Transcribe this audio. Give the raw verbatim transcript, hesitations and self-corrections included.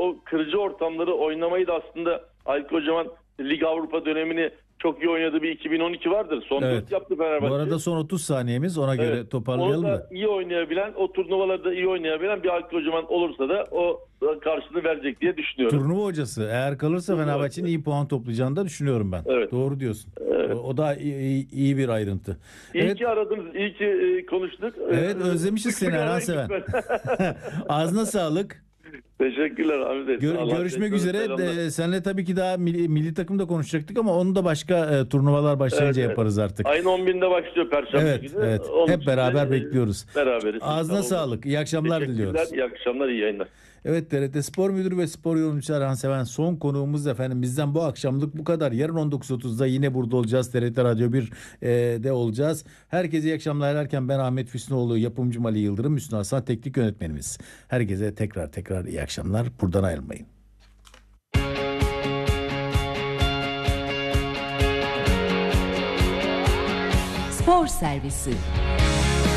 o kırıcı ortamları oynamayı da aslında Aykut Kocaman Lig Avrupa dönemini çok iyi oynadığı bir iki bin on iki vardır. Son Evet. dört yaptı Fenerbahçe. Bu arada son otuz saniyemiz, ona göre Evet. toparlayalım Onu da da. iyi oynayabilen, o turnuvalarda iyi oynayabilen bir Aykut Kocaman olursa da o karşılığını verecek diye düşünüyorum. Turnuva hocası eğer kalırsa Fenerbahçe'nin iyi puan toplayacağını da düşünüyorum ben. Evet. Doğru diyorsun. Evet. O, o da iyi, iyi bir ayrıntı. İyi Evet. ki aradınız, iyi ki e, konuştuk. Evet, Ee, özlemişiz sık sık seni Erhan arayın Seven. lütfen. Ağzına sağlık. Teşekkürler Hamit Bey. Gör- Allah görüşmek tekrar üzere. selamlar. Ee, seninle tabii ki daha milli, milli takımda konuşacaktık ama onu da başka e, turnuvalar başlayınca Evet, yaparız artık. Ayın on birinde başlıyor Perşembe Evet, günü. evet. Onun Hep için beraber de, e, bekliyoruz. Beraberiz. Ağzına Tamam. sağlık. İyi akşamlar Teşekkürler, diliyoruz. iyi akşamlar, iyi yayınlar. Evet, T R T Spor Müdürü ve spor yorumcusu Erhan Seven son konuğumuz efendim. Bizden bu akşamlık bu kadar. Yarın on dokuz otuzda yine burada olacağız. T R T Radyo bir'de olacağız. Herkese iyi akşamlar derken ben Ahmet Füsnoğlu, yapımcım Ali Yıldırım, Hüsnü Hasan teknik yönetmenimiz. Herkese tekrar tekrar iyi akşamlar. Buradan ayrılmayın. Spor Servisi